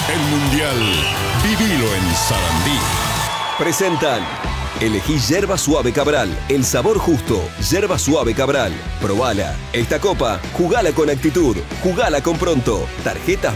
El Mundial, vivilo en Sarandí. Presentan. Elegí Yerba Suave Cabral, el sabor justo. Yerba Suave Cabral, probala. Esta copa, jugala con actitud, jugala con Pronto. Tarjetas